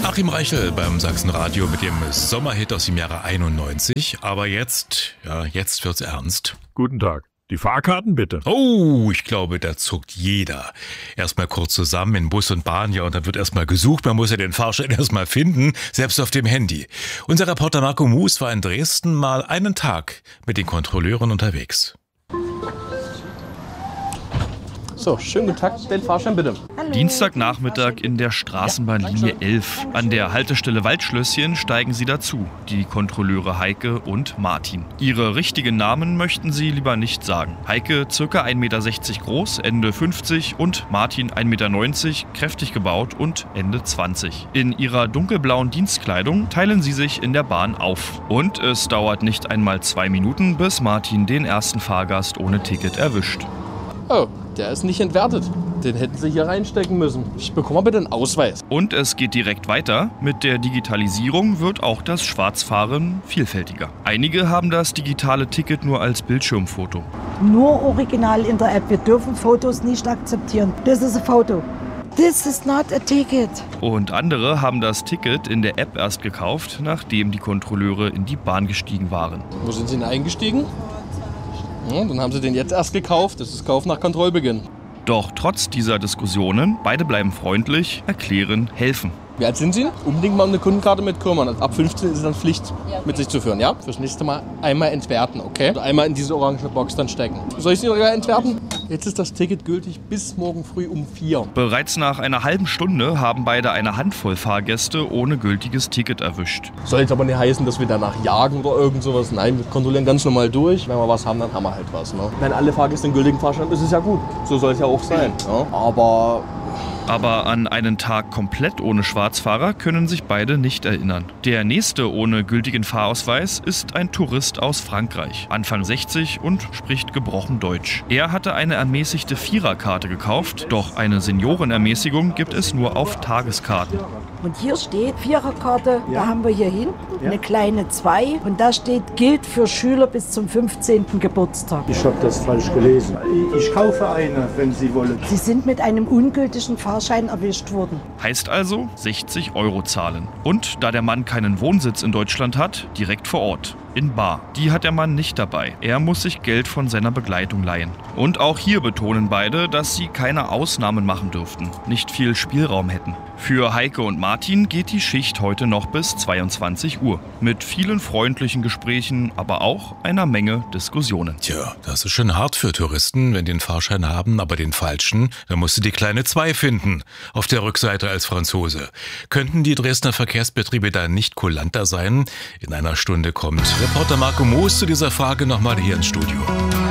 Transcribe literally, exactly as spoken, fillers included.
Achim Reichel beim Sachsenradio mit dem Sommerhit aus dem Jahre einundneunzig. Aber jetzt, ja, jetzt wird's ernst. Guten Tag. Die Fahrkarten bitte. Oh, ich glaube, da zuckt jeder. Erstmal kurz zusammen in Bus und Bahn, ja, und dann wird erstmal gesucht. Man muss ja den Fahrschein erstmal finden, selbst auf dem Handy. Unser Reporter Marco Moos war in Dresden mal einen Tag mit den Kontrolleuren unterwegs. So, schönen guten Tag, den Fahrschein bitte. Dienstagnachmittag in der Straßenbahnlinie elf. An der Haltestelle Waldschlösschen steigen sie dazu, die Kontrolleure Heike und Martin. Ihre richtigen Namen möchten sie lieber nicht sagen. Heike ca. ein Meter sechzig groß, Ende fünfzig und Martin ein Meter neunzig, kräftig gebaut und Ende zwanzig. In ihrer dunkelblauen Dienstkleidung teilen sie sich in der Bahn auf. Und es dauert nicht einmal zwei Minuten, bis Martin den ersten Fahrgast ohne Ticket erwischt. Oh, der ist nicht entwertet. Den hätten Sie hier reinstecken müssen. Ich bekomme bitte einen Ausweis. Und es geht direkt weiter. Mit der Digitalisierung wird auch das Schwarzfahren vielfältiger. Einige haben das digitale Ticket nur als Bildschirmfoto. Nur original in der App. Wir dürfen Fotos nicht akzeptieren. Das ist ein Foto. This is not a ticket. Und andere haben das Ticket in der App erst gekauft, nachdem die Kontrolleure in die Bahn gestiegen waren. Wo sind Sie denn eingestiegen? Ja, dann haben Sie den jetzt erst gekauft. Das ist Kauf nach Kontrollbeginn. Doch trotz dieser Diskussionen, beide bleiben freundlich, erklären, helfen. Wie alt sind Sie? Unbedingt mal eine Kundenkarte mitkommen. Ab fünfzehn ist es dann Pflicht, mit sich zu führen, ja? Fürs nächste Mal einmal entwerten, okay? Also einmal in diese orange Box dann stecken. Soll ich Sie sogar entwerten? Jetzt ist das Ticket gültig bis morgen früh um vier. Bereits nach einer halben Stunde haben beide eine Handvoll Fahrgäste ohne gültiges Ticket erwischt. Soll jetzt aber nicht heißen, dass wir danach jagen oder irgend sowas. Nein, wir kontrollieren ganz normal durch. Wenn wir was haben, dann haben wir halt was. Ne? Wenn alle Fahrgäste einen gültigen Fahrschein haben, ist es ja gut. So soll es ja auch sein. Ja? Aber... Aber an einen Tag komplett ohne Schwarzfahrer können sich beide nicht erinnern. Der nächste ohne gültigen Fahrausweis ist ein Tourist aus Frankreich, Anfang sechzig und spricht gebrochen Deutsch. Er hatte eine ermäßigte Viererkarte gekauft, doch eine Seniorenermäßigung gibt es nur auf Tageskarten. Und hier steht Viererkarte, ja. Da haben wir hier hinten ja. Eine kleine zwei und da steht, gilt für Schüler bis zum fünfzehnten Geburtstag. Ich habe das falsch gelesen. Ich kaufe eine, wenn Sie wollen. Sie sind mit einem ungültigen Fahrschein erwischt worden. Heißt also sechzig Euro zahlen. Und da der Mann keinen Wohnsitz in Deutschland hat, direkt vor Ort. In bar. Die hat der Mann nicht dabei. Er muss sich Geld von seiner Begleitung leihen. Und auch hier betonen beide, dass sie keine Ausnahmen machen dürften, nicht viel Spielraum hätten. Für Heike und Martin geht die Schicht heute noch bis zweiundzwanzig Uhr. Mit vielen freundlichen Gesprächen, aber auch einer Menge Diskussionen. Tja, das ist schon hart für Touristen, wenn die einen Fahrschein haben, aber den falschen, dann musst du die kleine zwei finden. Auf der Rückseite als Franzose. Könnten die Dresdner Verkehrsbetriebe da nicht kulanter sein? In einer Stunde kommt Reporter Marco Moos zu dieser Frage nochmal hier ins Studio.